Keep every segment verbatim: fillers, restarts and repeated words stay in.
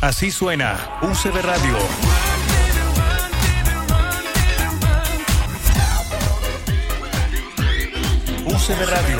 Así suena U C B Radio. U C B Radio.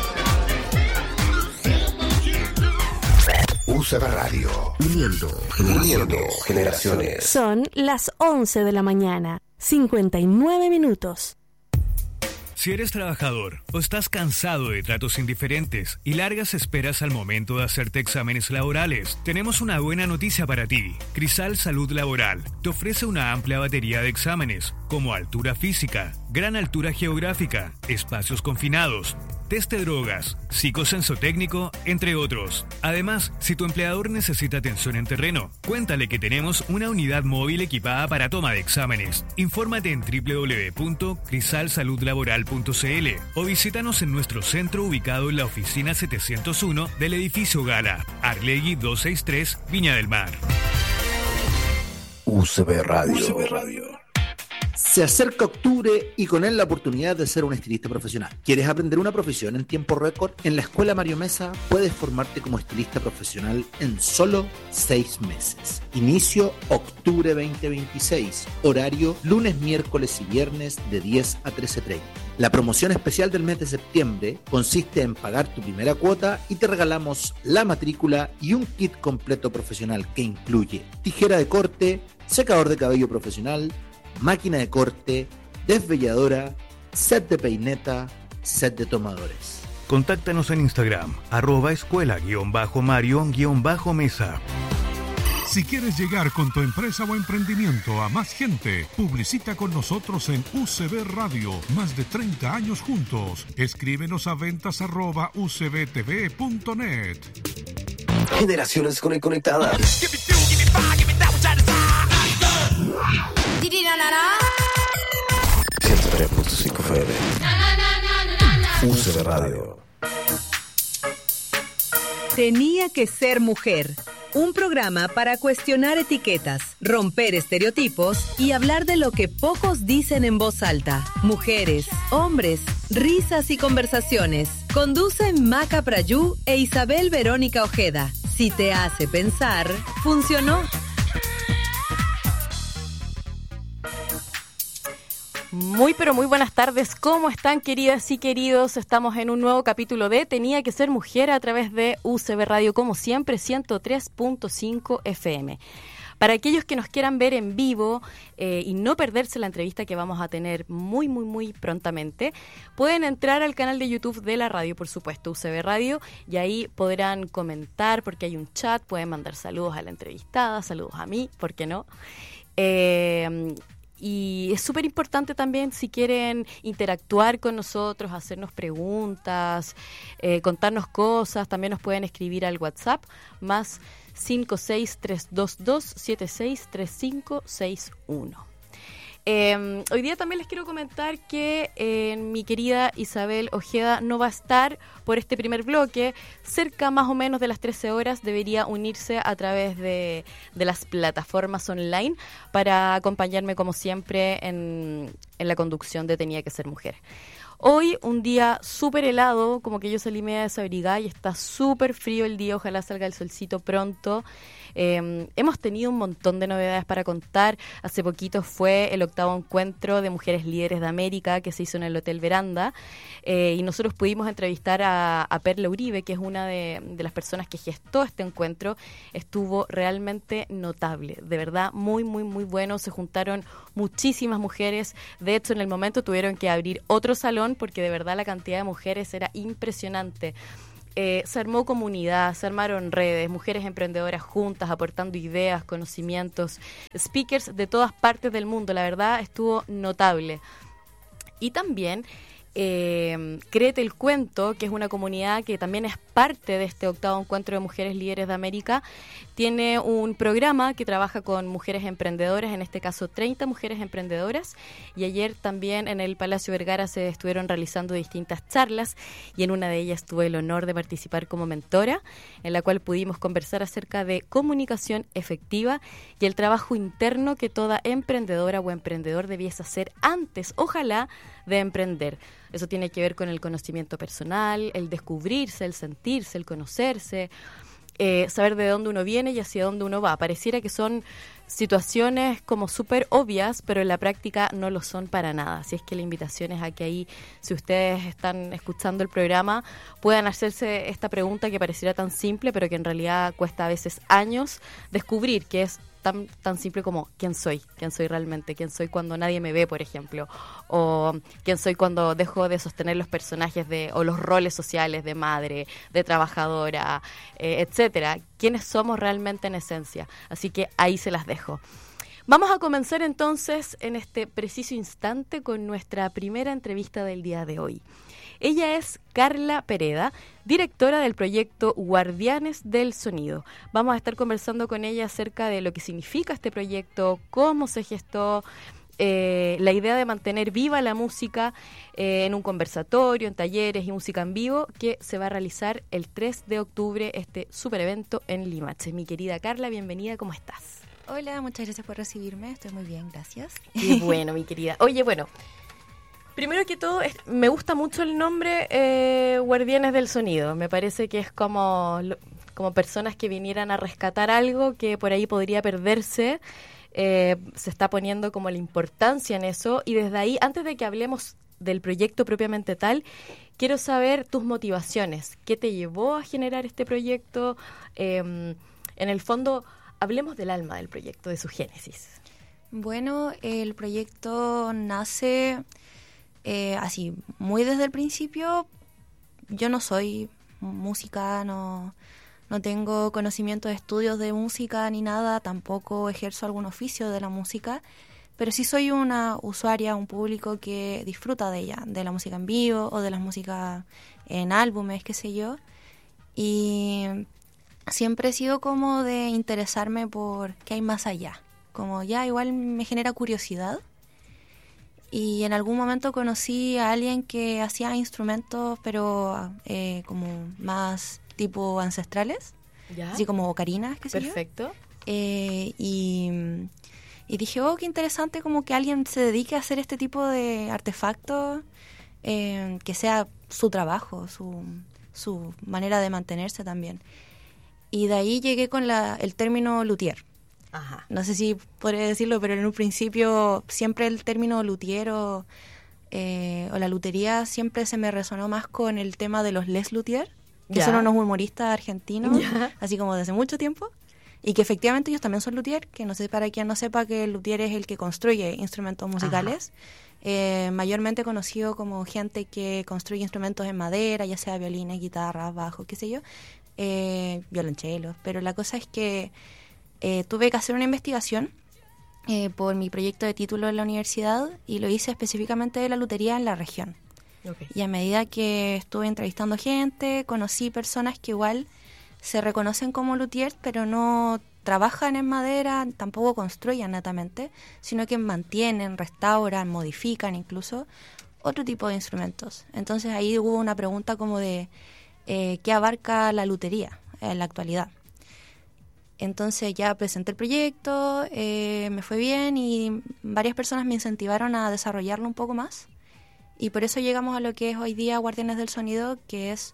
U C B Radio. Uniendo, uniendo generaciones. Son las once de la mañana, cincuenta y nueve minutos. Si eres trabajador o estás cansado de tratos indiferentes y largas esperas al momento de hacerte exámenes laborales, tenemos una buena noticia para ti. Crisal Salud Laboral te ofrece una amplia batería de exámenes, como altura física, gran altura geográfica, espacios confinados, test de drogas, psicosensotécnico, entre otros. Además, si tu empleador necesita atención en terreno, cuéntale que tenemos una unidad móvil equipada para toma de exámenes. Infórmate en doble u doble u doble u punto crisal salud laboral punto c l o visítanos en nuestro centro ubicado en la oficina setecientos uno del edificio Gala, Arlegui doscientos sesenta y tres, Viña del Mar. U C B Radio. U C B Radio. Se acerca octubre y con él la oportunidad de ser un estilista profesional. ¿Quieres aprender una profesión en tiempo récord? En la Escuela Mario Mesa puedes formarte como estilista profesional en solo seis meses. Inicio octubre veinte veintiséis. Horario lunes, miércoles y viernes de diez a trece treinta. La promoción especial del mes de septiembre consiste en pagar tu primera cuota y te regalamos la matrícula y un kit completo profesional que incluye tijera de corte, secador de cabello profesional, máquina de corte, desvelladora, set de peineta, set de tomadores. Contáctanos en Instagram, arroba escuela guión bajo Mario guión bajo Mesa. Si quieres llegar con tu empresa o emprendimiento a más gente, publicita con nosotros en U C B Radio. Más de treinta años juntos. Escríbenos a ventas arroba u c b t v punto net. Generaciones conectadas. ciento tres punto cinco F M. U C B Radio. Tenía que ser mujer. Un programa para cuestionar etiquetas, romper estereotipos y hablar de lo que pocos dicen en voz alta. Mujeres, hombres, risas y conversaciones. Conducen Maca Prayú e Isabel Verónica Ojeda. Si te hace pensar, funcionó. Muy pero muy buenas tardes, ¿cómo están queridas y queridos? Estamos en un nuevo capítulo de Tenía que ser mujer a través de U C B Radio, como siempre, ciento tres punto cinco F M. Para aquellos que nos quieran ver en vivo eh, y no perderse la entrevista que vamos a tener muy, muy, muy prontamente, pueden entrar al canal de YouTube de la radio, por supuesto, U C B Radio, y ahí podrán comentar porque hay un chat, pueden mandar saludos a la entrevistada, saludos a mí, ¿por qué no? Eh... Y es súper importante también si quieren interactuar con nosotros, hacernos preguntas, eh, contarnos cosas, también nos pueden escribir al WhatsApp más cinco seis tres dos dos siete seis tres cinco seis uno. Eh, hoy día también les quiero comentar que eh, mi querida Isabel Ojeda no va a estar por este primer bloque. Cerca más o menos de las trece horas debería unirse a través de, de las plataformas online para acompañarme como siempre en, en la conducción de Tenía que ser mujer. Hoy un día súper helado, como que yo salí media desabrigada y está súper frío el día, ojalá salga el solcito pronto. Eh, hemos tenido un montón de novedades para contar. Hace poquito fue el octavo encuentro de Mujeres Líderes de América que se hizo en el Hotel Veranda eh, y nosotros pudimos entrevistar a, a Perla Uribe, que es una de, de las personas que gestó este encuentro. Estuvo realmente notable, de verdad muy, muy, muy bueno. Se juntaron muchísimas mujeres. De hecho, en el momento tuvieron que abrir otro salón porque de verdad la cantidad de mujeres era impresionante. Eh, se armó comunidad, se armaron redes, mujeres emprendedoras juntas, aportando ideas, conocimientos, speakers de todas partes del mundo. La verdad estuvo notable. Y también eh, Créete el Cuento, que es una comunidad que también es parte de este octavo encuentro de Mujeres Líderes de América, tiene un programa que trabaja con mujeres emprendedoras, en este caso treinta mujeres emprendedoras, y ayer también en el Palacio Vergara se estuvieron realizando distintas charlas y en una de ellas tuve el honor de participar como mentora, en la cual pudimos conversar acerca de comunicación efectiva y el trabajo interno que toda emprendedora o emprendedor debiese hacer antes, ojalá, de emprender. Eso tiene que ver con el conocimiento personal, el descubrirse, el sentirse, el conocerse, eh, saber de dónde uno viene y hacia dónde uno va. Pareciera que son situaciones como súper obvias, pero en la práctica no lo son para nada. Así es que la invitación es a que ahí, si ustedes están escuchando el programa, puedan hacerse esta pregunta que pareciera tan simple, pero que en realidad cuesta a veces años descubrir, que es tan, tan simple como ¿quién soy? ¿Quién soy realmente? ¿Quién soy cuando nadie me ve, por ejemplo? O ¿quién soy cuando dejo de sostener los personajes de o los roles sociales de madre, de trabajadora, eh, etcétera? ¿Quiénes somos realmente en esencia? Así que ahí se las dejo. Vamos a comenzar entonces en este preciso instante con nuestra primera entrevista del día de hoy. Ella es Carla Pereda, directora del proyecto Guardianes del Sonido. Vamos a estar conversando con ella acerca de lo que significa este proyecto, cómo se gestó, eh, la idea de mantener viva la música eh, en un conversatorio, en talleres y música en vivo, que se va a realizar el tres de octubre, este super evento en Limache. Mi querida Carla, bienvenida, ¿cómo estás? Hola, muchas gracias por recibirme, estoy muy bien, gracias. Qué bueno, mi querida. Oye, bueno, primero que todo, es, me gusta mucho el nombre eh, Guardianes del Sonido. Me parece que es como, como personas que vinieran a rescatar algo que por ahí podría perderse. Eh, se está poniendo como la importancia en eso. Y desde ahí, antes de que hablemos del proyecto propiamente tal, quiero saber tus motivaciones. ¿Qué te llevó a generar este proyecto? Eh, en el fondo, hablemos del alma del proyecto, de su génesis. Bueno, el proyecto nace... Eh, así, muy desde el principio. Yo no soy música, no, no tengo conocimiento de estudios de música ni nada, tampoco ejerzo algún oficio de la música, pero sí soy una usuaria, un público que disfruta de ella, de la música en vivo o de la música en álbumes, qué sé yo, y siempre he sido como de interesarme por qué hay más allá, como ya igual me genera curiosidad. Y en algún momento conocí a alguien que hacía instrumentos, pero eh, como más tipo ancestrales, ¿ya? Así como ocarinas, qué sé yo. Perfecto. Eh, y, y dije, oh, qué interesante como que alguien se dedique a hacer este tipo de artefactos, eh, que sea su trabajo, su, su manera de mantenerse también. Y de ahí llegué con la, el término luthier. Ajá. No sé si podría decirlo, pero en un principio siempre el término luthier o, eh, o la lutería siempre se me resonó más con el tema de los Les Luthier, que ya. son unos humoristas argentinos, ya. así como desde mucho tiempo, y que efectivamente ellos también son luthier, que no sé, para quien no sepa que el luthier es el que construye instrumentos musicales, eh, mayormente conocido como gente que construye instrumentos en madera, ya sea violines, guitarras, bajos, qué sé yo, eh, violonchelos, pero la cosa es que Eh, tuve que hacer una investigación eh, por mi proyecto de título en la universidad y lo hice específicamente de la lutería en la región. Okay. Y a medida que estuve entrevistando gente, conocí personas que igual se reconocen como luthiers, pero no trabajan en madera, tampoco construyen netamente, sino que mantienen, restauran, modifican incluso otro tipo de instrumentos. Entonces ahí hubo una pregunta como de eh, ¿qué abarca la lutería en la actualidad? Entonces ya presenté el proyecto, eh, me fue bien y varias personas me incentivaron a desarrollarlo un poco más. Y por eso llegamos a lo que es hoy día Guardianes del Sonido, que es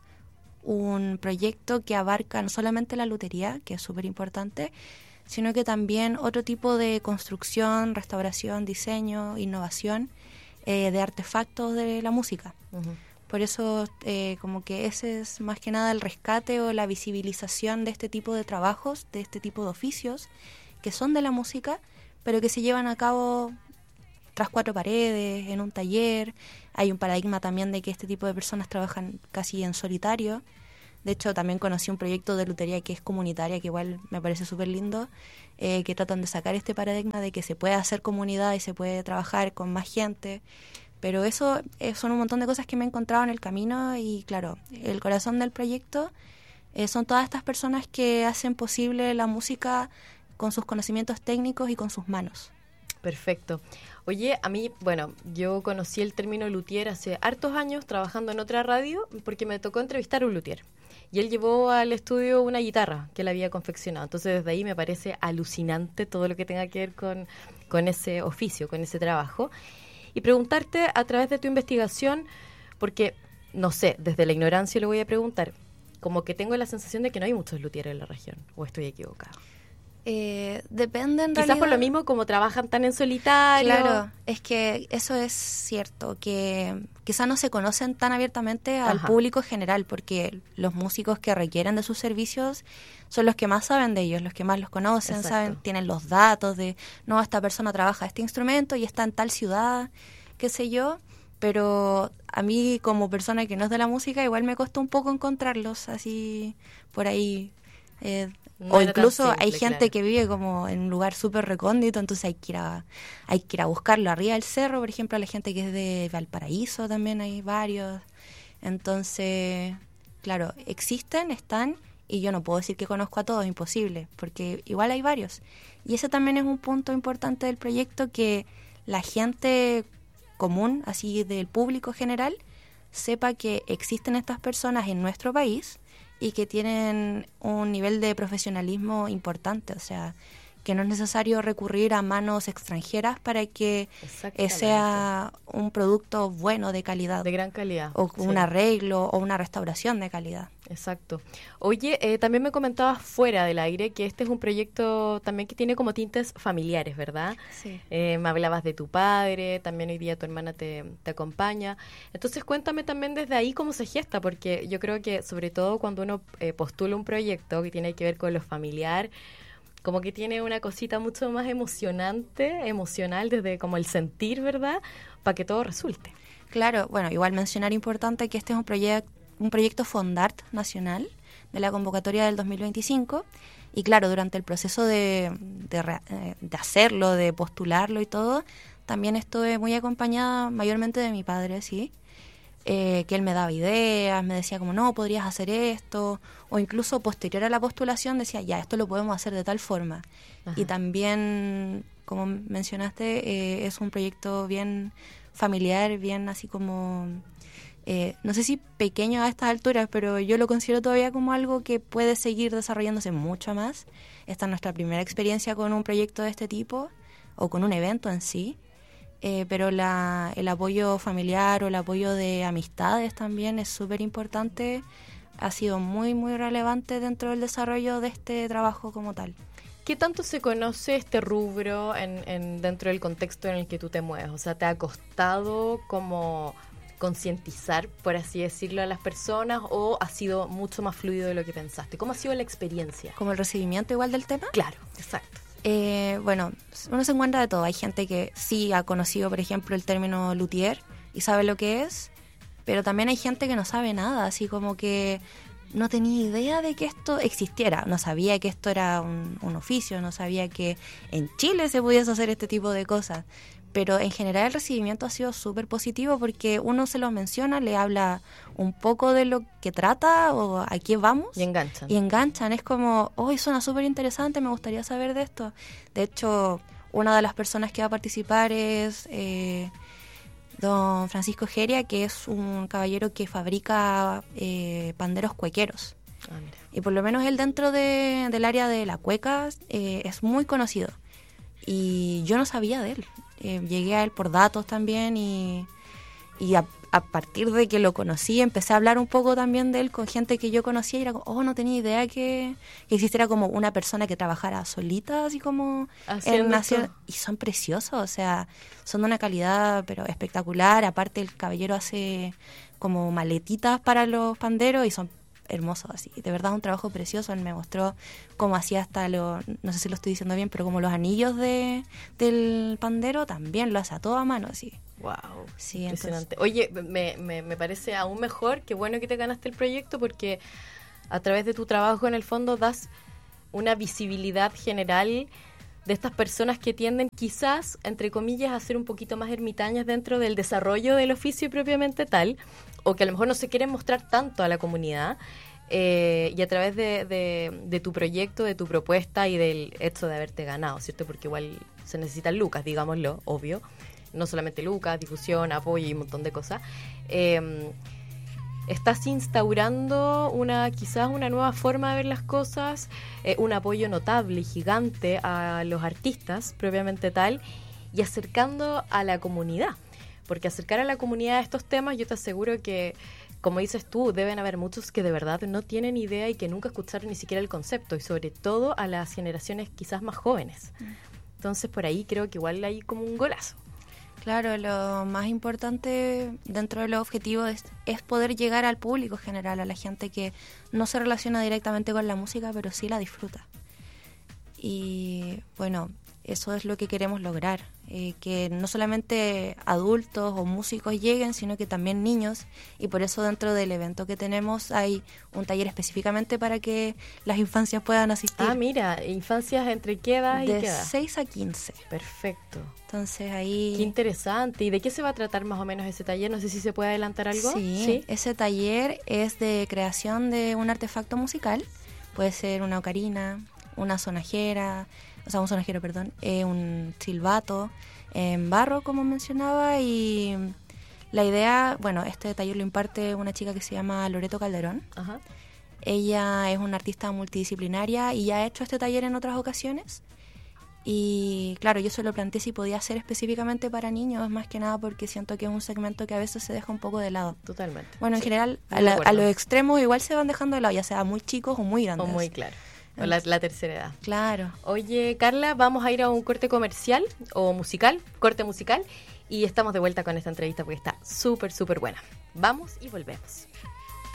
un proyecto que abarca no solamente la lutería, que es súper importante, sino que también otro tipo de construcción, restauración, diseño, innovación eh, de artefactos de la música. Uh-huh. Por eso, eh, como que ese es más que nada el rescate o la visibilización de este tipo de trabajos, de este tipo de oficios, que son de la música, pero que se llevan a cabo tras cuatro paredes, en un taller. Hay un paradigma también de que este tipo de personas trabajan casi en solitario. De hecho, también conocí un proyecto de lutería que es comunitaria, que igual me parece súper lindo, eh, que tratan de sacar este paradigma de que se puede hacer comunidad y se puede trabajar con más gente. Pero eso eh, son un montón de cosas que me he encontrado en el camino y, claro, el corazón del proyecto eh, son todas estas personas que hacen posible la música con sus conocimientos técnicos y con sus manos. Perfecto. Oye, a mí, bueno, yo conocí el término luthier hace hartos años trabajando en otra radio porque me tocó entrevistar a un luthier. Y él llevó al estudio una guitarra que él había confeccionado. Entonces, desde ahí me parece alucinante todo lo que tenga que ver con, con ese oficio, con ese trabajo. Y preguntarte a través de tu investigación, porque, no sé, desde la ignorancia le voy a preguntar, como que tengo la sensación de que no hay muchos luthieres en la región, o estoy equivocado. Eh, depende en Quizás realidad. por lo mismo, como trabajan tan en solitario. Claro, es que eso es cierto, que quizás no se conocen tan abiertamente al Ajá. público general, porque los músicos que requieren de sus servicios son los que más saben de ellos, los que más los conocen, Exacto. saben, tienen los datos de, no, esta persona trabaja este instrumento y está en tal ciudad, qué sé yo, pero a mí como persona que no es de la música igual me costó un poco encontrarlos así por ahí. Eh, No o era tan incluso simple, hay gente claro. que vive como en un lugar súper recóndito, entonces hay que ir a, hay que ir a buscarlo arriba del cerro, por ejemplo, la gente que es de Valparaíso también hay varios. Entonces, claro, existen, están, y yo no puedo decir que conozco a todos, imposible, porque igual hay varios. Y ese también es un punto importante del proyecto, que la gente común, así del público general, sepa que existen estas personas en nuestro país y que tienen un nivel de profesionalismo importante, o sea, que no es necesario recurrir a manos extranjeras para que eh, sea un producto bueno, de calidad. De gran calidad. O sí. un arreglo o una restauración de calidad. Exacto. Oye, eh, también me comentabas fuera del aire que este es un proyecto también que tiene como tintes familiares, ¿verdad? Sí. Eh, me hablabas de tu padre, también hoy día tu hermana te, te acompaña. Entonces cuéntame también desde ahí cómo se gesta, porque yo creo que sobre todo cuando uno eh, postula un proyecto que tiene que ver con lo familiar, como que tiene una cosita mucho más emocionante, emocional desde como el sentir, ¿verdad? Para que todo resulte. Claro, bueno, igual mencionar importante que este es un proyecto un proyecto Fondart nacional de la convocatoria del dos mil veinticinco, y claro, durante el proceso de, de, de hacerlo, de postularlo y todo, también estuve muy acompañada mayormente de mi padre, sí, eh, que él me daba ideas, me decía como, no, podrías hacer esto, o incluso posterior a la postulación decía, ya, esto lo podemos hacer de tal forma. Ajá. Y también, como mencionaste, eh, es un proyecto bien familiar, bien así como... Eh, no sé si pequeño a estas alturas, pero yo lo considero todavía como algo que puede seguir desarrollándose mucho más. Esta es nuestra primera experiencia con un proyecto de este tipo, o con un evento en sí, eh, pero la, el apoyo familiar o el apoyo de amistades también es súper importante, ha sido muy, muy relevante dentro del desarrollo de este trabajo como tal. ¿Qué tanto se conoce este rubro en, en dentro del contexto en el que tú te mueves? O sea, ¿te ha costado como... concientizar, por así decirlo, a las personas, o ha sido mucho más fluido de lo que pensaste? ¿Cómo ha sido la experiencia? ¿Como el recibimiento igual del tema? Claro, exacto. Eh, bueno, uno se encuentra de todo. Hay gente que sí ha conocido, por ejemplo, el término luthier y sabe lo que es, pero también hay gente que no sabe nada, así como que no tenía idea de que esto existiera, no sabía que esto era un, un oficio, no sabía que en Chile se pudiese hacer este tipo de cosas. Pero en general el recibimiento ha sido súper positivo porque uno se lo menciona, le habla un poco de lo que trata o a qué vamos. Y enganchan. Y enganchan, es como, oh, suena súper interesante, me gustaría saber de esto. De hecho, una de las personas que va a participar es eh, don Francisco Geria, que es un caballero que fabrica eh, panderos cuequeros. Ah, mira. Y por lo menos él dentro de, del área de la cueca eh, es muy conocido. Y yo no sabía de él. Eh, llegué a él por datos también y, y a, a partir de que lo conocí empecé a hablar un poco también de él con gente que yo conocía y era como, oh, no tenía idea que, que existiera como una persona que trabajara solita, así como en nación. Y son preciosos, o sea, son de una calidad pero espectacular. Aparte el caballero hace como maletitas para los panderos y son hermoso, así, de verdad un trabajo precioso. Él me mostró cómo hacía hasta lo, no sé si lo estoy diciendo bien, pero como los anillos de del pandero también lo hace a toda mano, así. Wow, sí, impresionante. Entonces... Oye, me, me, me parece aún mejor, qué bueno que te ganaste el proyecto, porque a través de tu trabajo en el fondo das una visibilidad general de estas personas que tienden quizás, entre comillas, a ser un poquito más ermitañas dentro del desarrollo del oficio propiamente tal, o que a lo mejor no se quieren mostrar tanto a la comunidad, eh, y a través de, de, de tu proyecto, de tu propuesta y del hecho de haberte ganado, ¿cierto? Porque igual se necesitan lucas, digámoslo, obvio, no solamente lucas, difusión, apoyo y un montón de cosas. Eh, estás instaurando una quizás una nueva forma de ver las cosas, eh, un apoyo notable y gigante a los artistas propiamente tal, y acercando a la comunidad. Porque acercar a la comunidad a estos temas, yo te aseguro que como dices tú, deben haber muchos que de verdad no tienen idea y que nunca escucharon ni siquiera el concepto, y sobre todo a las generaciones quizás más jóvenes. Entonces, por ahí creo que igual hay como un golazo. Claro, lo más importante dentro de los objetivos es, es poder llegar al público general, a la gente que no se relaciona directamente con la música, pero sí la disfruta. Y bueno, eso es lo que queremos lograr, eh, que no solamente adultos o músicos lleguen, sino que también niños, y por eso dentro del evento que tenemos hay un taller específicamente para que las infancias puedan asistir. Ah, mira, infancias entre qué edad y de qué edad. seis a quince. Perfecto. Entonces ahí... Qué interesante. ¿Y de qué se va a tratar más o menos ese taller? No sé si se puede adelantar algo. Sí, ¿Sí? Ese taller es de creación de un artefacto musical. Puede ser una ocarina, una sonajera, o sea, un sonajero, perdón, eh, un silbato en barro, como mencionaba, y la idea, bueno, este taller lo imparte una chica que se llama Loreto Calderón. Ajá. Ella es una artista multidisciplinaria y ya ha hecho este taller en otras ocasiones. Y claro, yo se lo planteé si podía ser específicamente para niños, más que nada porque siento que es un segmento que a veces se deja un poco de lado. Totalmente. Bueno, en sí, general, a, la, a los extremos igual se van dejando de lado, ya sea muy chicos o muy grandes. O muy claro. O la, la tercera edad. Claro. Oye, Carla, vamos a ir a un corte comercial o musical, corte musical, y estamos de vuelta con esta entrevista porque está súper, súper buena. Vamos y volvemos.